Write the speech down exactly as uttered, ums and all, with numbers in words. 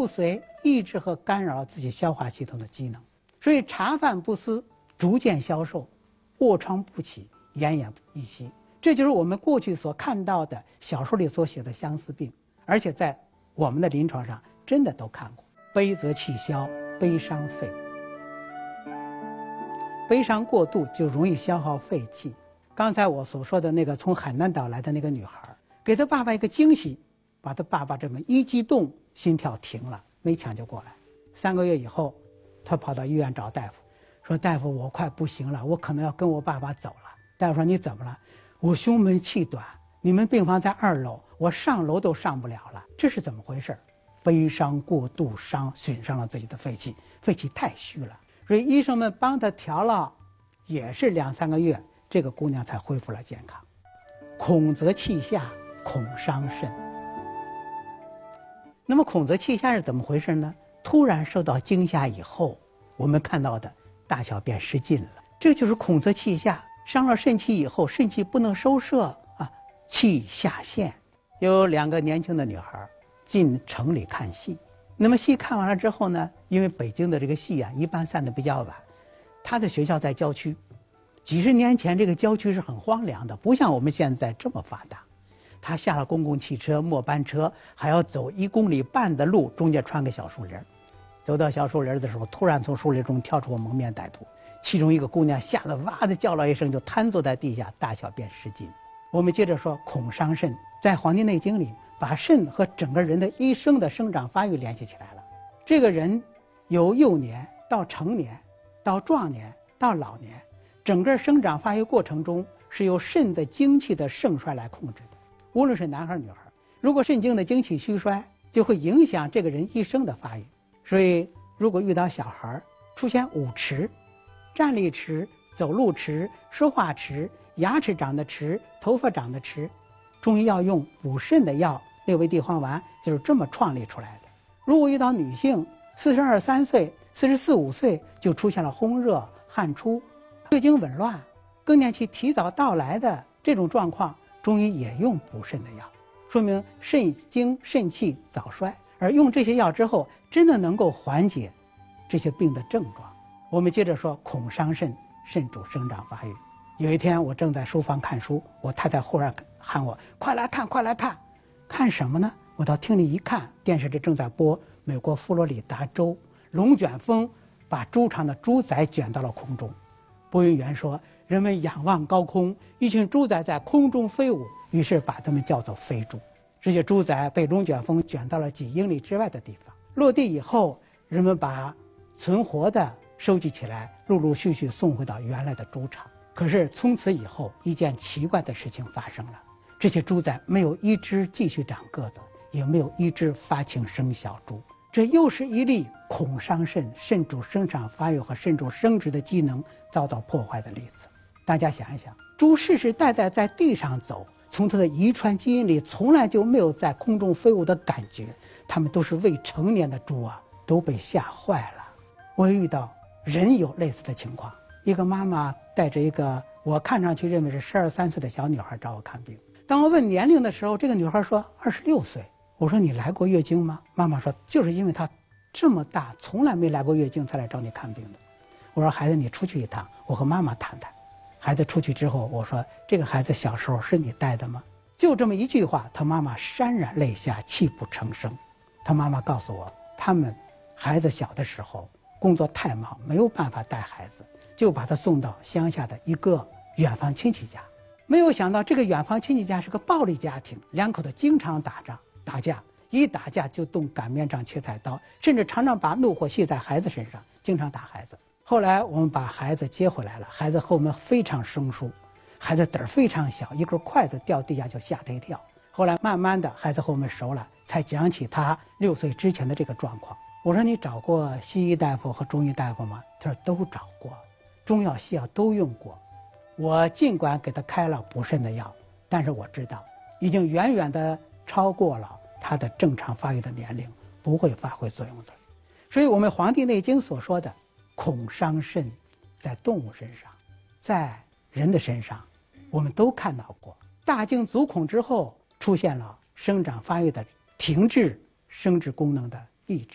不遂，抑制和干扰自己消化系统的机能，所以茶饭不思，逐渐消瘦，卧疮不起，奄奄一息。这就是我们过去所看到的小说里所写的相思病，而且在我们的临床上真的都看过。悲则气消，悲伤肺。悲伤过度就容易消耗肺气。刚才我所说的那个从海南岛来的那个女孩，给她爸爸一个惊喜，把她爸爸这么一激动，心跳停了，没抢救过来。三个月以后，她跑到医院找大夫，说大夫，我快不行了，我可能要跟我爸爸走了。大夫说你怎么了？我胸闷气短，你们病房在二楼，我上楼都上不了了。这是怎么回事？悲伤过度伤损伤了自己的肺气，肺气太虚了。所以医生们帮她调了，也是两三个月，这个姑娘才恢复了健康。恐则气下，恐伤肾。那么恐则气下是怎么回事呢？突然受到惊吓以后，我们看到的大小便失禁了，这就是恐则气下。伤了肾气以后，肾气不能收摄啊，气下陷。有两个年轻的女孩进城里看戏，那么戏看完了之后呢，因为北京的这个戏啊，一般散得比较晚，她的学校在郊区。几十年前这个郊区是很荒凉的，不像我们现在这么发达。她下了公共汽车末班车，还要走一公里半的路，中间穿个小树林。走到小树林的时候，突然从树林中跳出个蒙面歹徒，其中一个姑娘吓得哇的叫了一声，就瘫坐在地下，大小便失禁。我们接着说恐伤肾，在《黄帝内经》里把肾和整个人的一生的生长发育联系起来了。这个人由幼年到成年到壮年到老年，整个生长发育过程中是由肾的精气的盛衰来控制的。无论是男孩女孩，如果肾经的精气虚衰，就会影响这个人一生的发育。所以如果遇到小孩出现五迟，站立迟、走路迟、说话迟、牙齿长得迟、头发长得迟，中医要用补肾的药六味地黄丸，就是这么创立出来的。如果遇到女性四十二三岁、四十四五岁就出现了烘热、汗出、月经紊乱、更年期提早到来的这种状况，中医也用补肾的药，说明肾精肾气早衰。而用这些药之后，真的能够缓解这些病的症状。我们接着说恐伤肾，肾主生长发育。有一天我正在书房看书，我太太忽然喊我快来看快来看。看什么呢？我到厅里一看，电视里正在播美国佛罗里达州龙卷风把猪场的猪仔卷到了空中。播音员说，人们仰望高空，一群猪仔在空中飞舞，于是把它们叫做飞猪。这些猪仔被龙卷风卷到了几英里之外的地方，落地以后，人们把存活的收集起来，陆陆续续送回到原来的猪场。可是从此以后，一件奇怪的事情发生了，这些猪仔没有一只继续长个子，也没有一只发情生小猪。这又是一例恐伤肾，肾主生长发育和肾主生殖的机能遭到破坏的例子。大家想一想，猪世世代代在地上走，从它的遗传基因里从来就没有在空中飞舞的感觉，它们都是未成年的猪啊，都被吓坏了。我也遇到人有类似的情况，一个妈妈带着一个我看上去认为是十二三岁的小女孩找我看病。当我问年龄的时候，这个女孩说二十六岁。我说你来过月经吗？妈妈说就是因为她这么大从来没来过月经才来找你看病的。我说孩子你出去一趟，我和妈妈谈谈。孩子出去之后，我说这个孩子小时候是你带的吗？就这么一句话，他妈妈潸然泪下，泣不成声。他妈妈告诉我，他们孩子小的时候工作太忙，没有办法带孩子，就把他送到乡下的一个远房亲戚家。没有想到这个远房亲戚家是个暴力家庭，两口子经常打仗打架，一打架就动擀面杖切菜刀，甚至常常把怒火泄在孩子身上，经常打孩子。后来我们把孩子接回来了，孩子和我们非常生疏，孩子胆儿非常小，一根筷子掉地下就吓他一跳。后来慢慢的孩子和我们熟了，才讲起他六岁之前的这个状况。我说你找过西医大夫和中医大夫吗？他说都找过，中药西药都用过。我尽管给他开了补肾的药，但是我知道已经远远的超过了他的正常发育的年龄，不会发挥作用的。所以我们《黄帝内经》所说的恐伤肾，在动物身上，在人的身上，我们都看到过。大惊足恐之后，出现了生长发育的停滞，生殖功能的抑制。